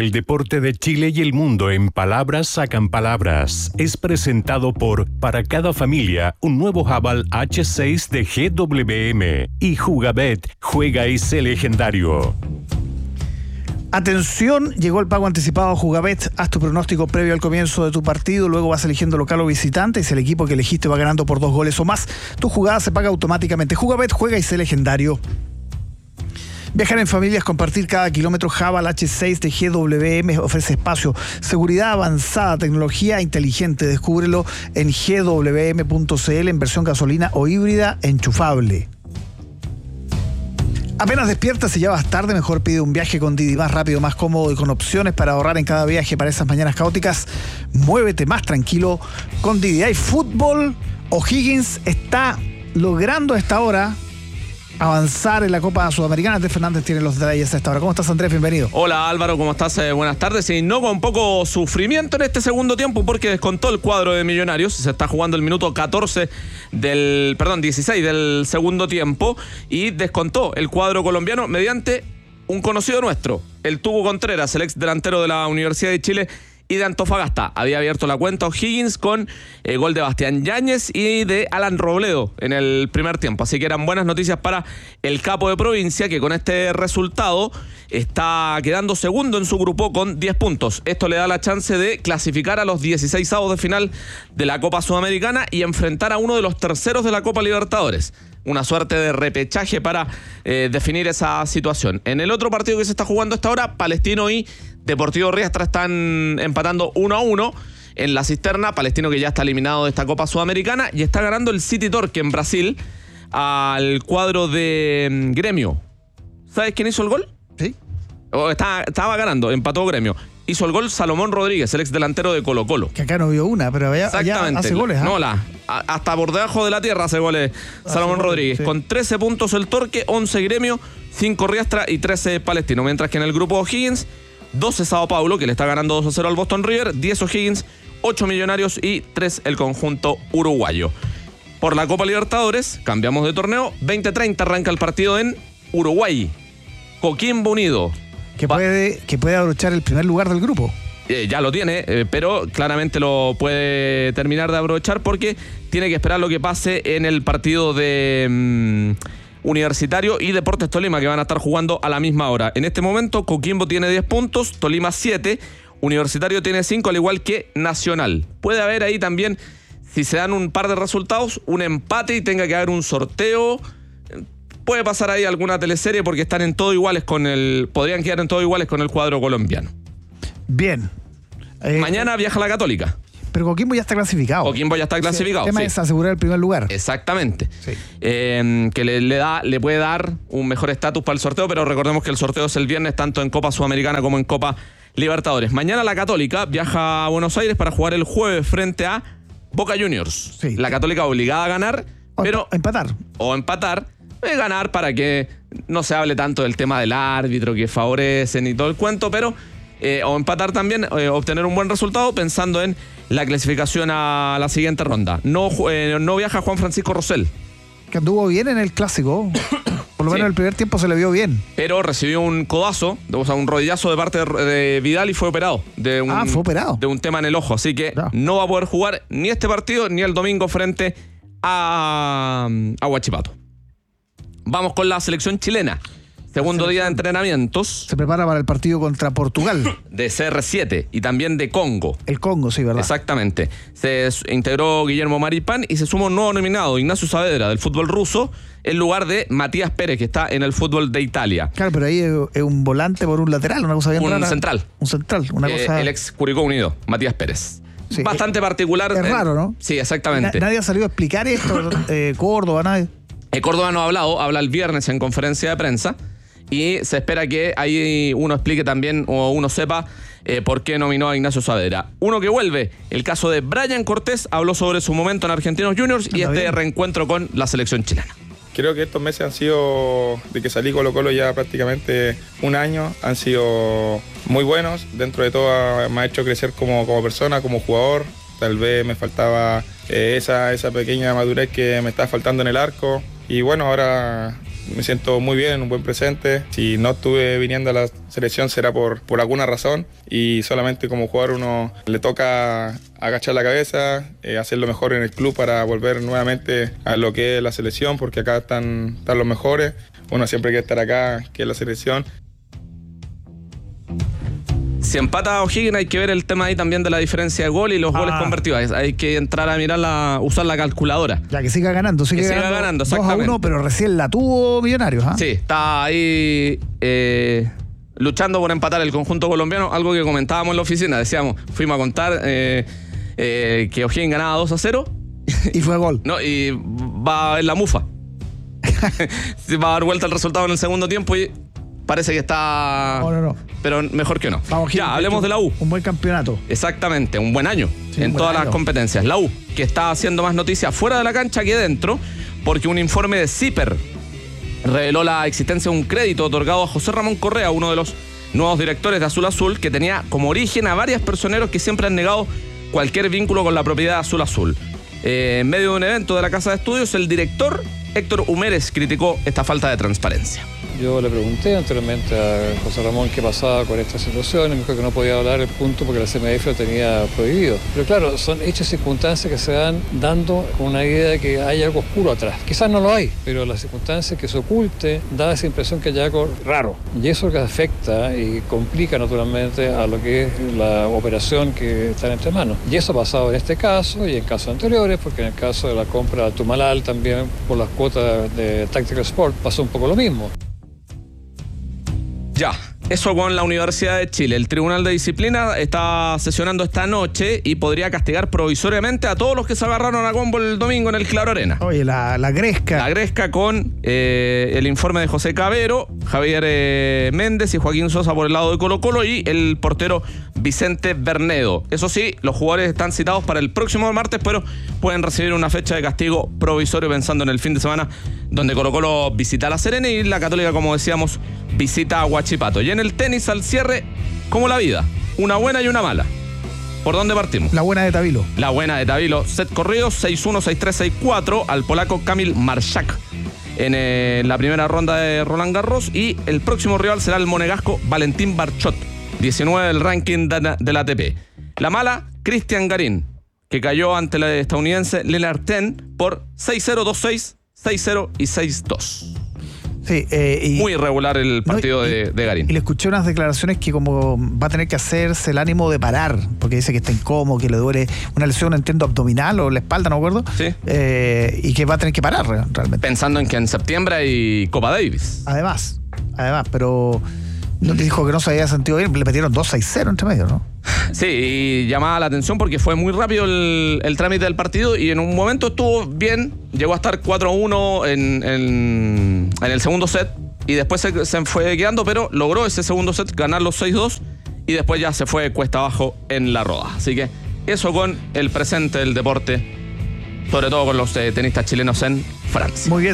El deporte de Chile y el mundo en palabras sacan palabras. Es presentado por Para cada familia, un nuevo Haval H6 de GWM. Y Jugabet, juega y sé legendario. Atención, llegó el pago anticipado a Jugabet. Haz tu pronóstico previo al comienzo de tu partido, luego vas eligiendo local o visitante y si el equipo que elegiste va ganando por 2 goles o más, tu jugada se paga automáticamente. Jugabet, juega y sé legendario. Viajar en familia es compartir cada kilómetro. Haval H6 de GWM ofrece espacio, seguridad avanzada, tecnología inteligente. Descúbrelo en gwm.cl en versión gasolina o híbrida enchufable. Apenas despiertas y ya vas tarde, mejor pide un viaje con Didi, más rápido, más cómodo y con opciones para ahorrar en cada viaje para esas mañanas caóticas. Muévete más tranquilo con Didi. Hay fútbol. O'Higgins está logrando a esta hora avanzar en la Copa Sudamericana. Andrés Fernández tiene los detalles a esta hora. ¿Cómo estás, Andrés? Bienvenido. Hola, Álvaro, ¿cómo estás? Buenas tardes. Y no con poco sufrimiento en este segundo tiempo porque descontó el cuadro de Millonarios. Se está jugando el minuto 16 del segundo tiempo y descontó el cuadro colombiano mediante un conocido nuestro, el Tubo Contreras, el ex delantero de la Universidad de Chile y de Antofagasta. Había abierto la cuenta O'Higgins con gol de Bastián Yáñez y de Alan Robledo en el primer tiempo. Así que eran buenas noticias para el capo de provincia, que con este resultado está quedando segundo en su grupo con 10 puntos. Esto le da la chance de clasificar a los 16avos de final de la Copa Sudamericana y enfrentar a uno de los terceros de la Copa Libertadores. Una suerte de repechaje para definir esa situación. En el otro partido que se está jugando hasta ahora, Palestino y Deportivo Riestra están empatando 1-1 en la Cisterna. Palestino, que ya está eliminado de esta Copa Sudamericana, y está ganando el City Torque en Brasil al cuadro de Gremio. ¿Sabes quién hizo el gol? Sí. Estaba ganando, empató Gremio. Hizo el gol Salomón Rodríguez, el ex delantero de Colo-Colo. Que acá no vio una, pero allá hace goles. No, hasta por debajo de la tierra hace goles Salomón Rodríguez. Sí. Con 13 puntos el Torque, 11 Gremio, 5 Riestra y 13 Palestino. Mientras que en el grupo O'Higgins, 12 Sao Paulo, que le está ganando 2-0 al Boston River, 10 O'Higgins, 8 Millonarios y 3 el conjunto uruguayo. Por la Copa Libertadores, cambiamos de torneo, 20:30 arranca el partido en Uruguay. Coquimbo Unido. Que puede abrochar el primer lugar del grupo. Ya lo tiene, pero claramente lo puede terminar de abrochar porque tiene que esperar lo que pase en el partido de Universitario y Deportes Tolima, que van a estar jugando a la misma hora. En este momento Coquimbo tiene 10 puntos, Tolima 7, Universitario tiene 5, al igual que Nacional. Puede haber ahí también, si se dan un par de resultados, un empate y tenga que haber un sorteo. Puede pasar ahí alguna teleserie porque están en todo iguales podrían quedar en todo iguales con el cuadro colombiano. Bien. Mañana viaja la Católica. Pero Coquimbo ya está clasificado. Coquimbo ya está clasificado. El tema es asegurar el primer lugar. Exactamente. Sí. Que le puede dar un mejor estatus para el sorteo, pero recordemos que el sorteo es el viernes, tanto en Copa Sudamericana como en Copa Libertadores. Mañana la Católica viaja a Buenos Aires para jugar el jueves frente a Boca Juniors. Sí. La Católica obligada a ganar, pero empatar. Ganar para que no se hable tanto del tema del árbitro que favorecen y todo el cuento, pero o empatar también, obtener un buen resultado pensando en la clasificación a la siguiente ronda. No viaja Juan Francisco Rosell, que anduvo bien en el clásico. Por lo menos en el primer tiempo se le vio bien. Pero recibió un codazo, o sea, un rodillazo de parte de Vidal y fue operado. Fue operado. De un tema en el ojo, así que no va a poder jugar ni este partido ni el domingo frente a Huachipato. Vamos con la selección chilena. Segundo día de entrenamientos. Se prepara para el partido contra Portugal. De CR7 y también de Congo. El Congo, sí, ¿verdad? Exactamente. Se integró Guillermo Maripán y se sumó un nuevo nominado, Ignacio Saavedra, del fútbol ruso, en lugar de Matías Pérez, que está en el fútbol de Italia. Claro, pero ahí es un volante por un lateral, una cosa bien rara. Un central, una cosa... El ex Curicó Unido, Matías Pérez. Sí, bastante particular. Es raro, ¿no? Sí, exactamente. Nadie ha salido a explicar esto. Córdoba, nadie. Córdoba no ha hablado, habla el viernes en conferencia de prensa y se espera que ahí uno explique también o uno sepa por qué nominó a Ignacio Saavedra. Uno que vuelve, el caso de Brian Cortés, habló sobre su momento en Argentinos Juniors y reencuentro con la selección chilena. Creo que estos meses han sido, de que salí Colo-Colo ya prácticamente un año, han sido muy buenos. Dentro de todo me ha hecho crecer como persona, como jugador. Tal vez me faltaba esa pequeña madurez que me estaba faltando en el arco. Y bueno, ahora me siento muy bien, un buen presente. Si no estuve viniendo a la selección será por alguna razón y solamente como jugador uno le toca agachar la cabeza, hacer lo mejor en el club para volver nuevamente a lo que es la selección, porque acá están los mejores. Uno siempre quiere estar acá, que es la selección. Si empata O'Higgins hay que ver el tema ahí también de la diferencia de gol y los goles convertidos. Hay que entrar a mirar usar la calculadora. Ya que siga ganando, siga ganando exactamente. 2-1, pero recién la tuvo Millonarios. Sí, está ahí luchando por empatar el conjunto colombiano, algo que comentábamos en la oficina. Decíamos, fuimos a contar que O'Higgins ganaba 2-0. Y fue gol. No, y va en la mufa. Va a dar vuelta el resultado en el segundo tiempo y parece que está... No. Pero mejor que no. Vamos, ya, hablemos de la U. Un buen campeonato. Exactamente, un buen año en todas las competencias. La U, que está haciendo más noticias fuera de la cancha que dentro, porque un informe de CIPER reveló la existencia de un crédito otorgado a José Ramón Correa, uno de los nuevos directores de Azul Azul, que tenía como origen a varios personeros que siempre han negado cualquier vínculo con la propiedad de Azul Azul. En medio de un evento de la Casa de Estudios, el director Héctor Humérez criticó esta falta de transparencia. Yo le pregunté anteriormente a José Ramón qué pasaba con esta situación y me dijo que no podía hablar el punto porque la CMF lo tenía prohibido. Pero claro, son hechos y circunstancias que se van dando con una idea de que hay algo oscuro atrás. Quizás no lo hay, pero las circunstancias que se oculte da esa impresión que hay algo raro. Y eso que afecta y complica naturalmente a lo que es la operación que está entre manos. Y eso ha pasado en este caso y en casos anteriores, porque en el caso de la compra de Tumalal también por las cuotas de Tactical Sport pasó un poco lo mismo. Ya, eso con la Universidad de Chile. El Tribunal de Disciplina está sesionando esta noche y podría castigar provisoriamente a todos los que se agarraron a combo el domingo en el Claro Arena. Oye, la Gresca. La Gresca con el informe de José Cabero, Javier Méndez y Joaquín Sosa por el lado de Colo-Colo y el portero Vicente Bernedo. Eso sí, los jugadores están citados para el próximo martes, pero pueden recibir una fecha de castigo provisorio pensando en el fin de semana, donde Colo-Colo visita a La Serena y la Católica, como decíamos, visita a Huachipato. Y en el tenis, al cierre, como la vida, una buena y una mala. ¿Por dónde partimos? La buena de Tavilo. La buena de Tavilo. Set corrido, 6-1, 6-3, 6-4 al polaco Kamil Marszak en la primera ronda de Roland Garros. Y el próximo rival será el monegasco Valentín Barchot, 19 del ranking de la ATP. La mala, Cristian Garín, que cayó ante el estadounidense Lennart Ten por 6-0, 2-6, 6-0 y 6-2. Sí, muy irregular el partido de Garín. Y le escuché unas declaraciones que como va a tener que hacerse el ánimo de parar, porque dice que está incómodo, que le duele una lesión, entiendo, abdominal o la espalda, no me acuerdo. Sí. Y que va a tener que parar realmente. Pensando en que en septiembre hay Copa Davis. Además, pero no te dijo que no se había sentido bien, le metieron 2-6-0 entre medio, ¿no? Sí, y llamaba la atención porque fue muy rápido el trámite del partido y en un momento estuvo bien, llegó a estar 4-1 en el segundo set y después se fue quedando, pero logró ese segundo set ganar los 6-2 y después ya se fue cuesta abajo en la roda. Así que eso con el presente del deporte, sobre todo con los tenistas chilenos en Francia. Muy bien.